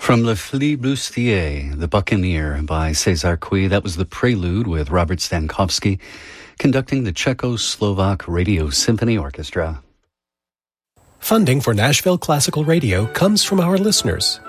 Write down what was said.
From Le Flibustier, The Buccaneer by César Cui, that was the prelude with Robert Stankowski conducting the Czechoslovak Radio Symphony Orchestra. Funding for Nashville Classical Radio comes from our listeners